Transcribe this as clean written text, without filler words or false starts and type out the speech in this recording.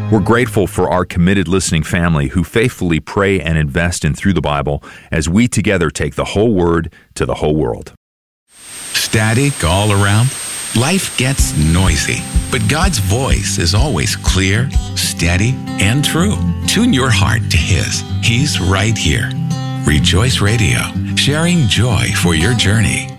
We're grateful for our committed listening family who faithfully pray and invest in Through the Bible as we together take the whole Word to the whole world. Static all around? Life gets noisy, but God's voice is always clear, steady, and true. Tune your heart to His. He's right here. Rejoice Radio, sharing joy for your journey.